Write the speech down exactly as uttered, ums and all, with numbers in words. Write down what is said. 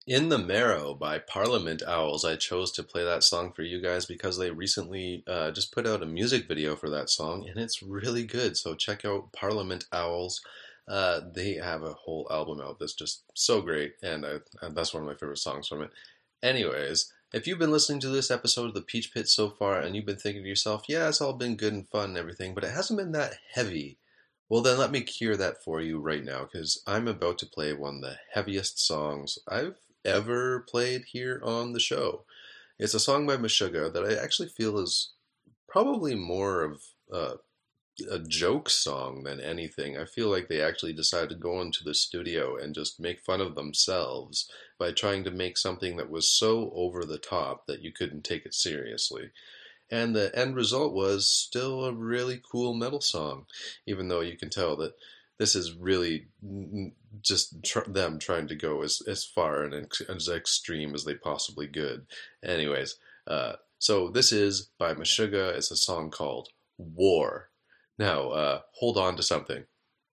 In the Marrow by Parliament Owls. I chose to play that song for you guys because they recently uh, just put out a music video for that song, and it's really good. So check out Parliament Owls. Uh, they have a whole album out that's just so great, and, I, and that's one of my favorite songs from it. Anyways, if you've been listening to this episode of the Peach Pit so far and you've been thinking to yourself, yeah, it's all been good and fun and everything, but it hasn't been that heavy. Well, then let me cure that for you right now because I'm about to play one of the heaviest songs I've ever played here on the show. It's a song by Meshuggah that I actually feel is probably more of uh, a joke song than anything. I feel like they actually decided to go into the studio and just make fun of themselves by trying to make something that was so over the top that you couldn't take it seriously. And the end result was still a really cool metal song, even though you can tell that this is really just tr- them trying to go as, as far and ex- as extreme as they possibly could. Anyways, uh, so this is by Meshuggah. It's a song called War. Now, uh, hold on to something.